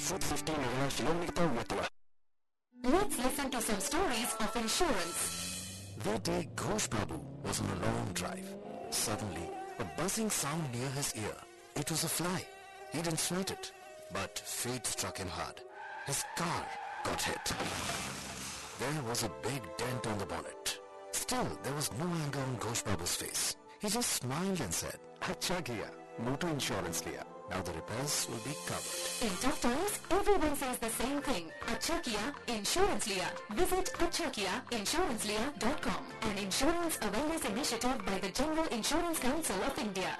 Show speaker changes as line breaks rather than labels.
650 kilometer with
Let's listen to some stories of insurance.
That day, Ghosh Babu was on a long drive. Suddenly, a buzzing sound near his ear. It was a fly. He didn't sweat it, but fate struck him hard. His car got hit. There was a big dent on the bonnet. Still, there was no anger on Ghosh Babu's face. He just smiled and said,
अच्छा किया, motor insurance लिया.
now the repairs will be covered.
In tough times, everyone says the same thing. Acha Kiya, Insurance Liya. Visit achakiyainsuranceliya.com, an insurance awareness initiative by the General Insurance Council of India.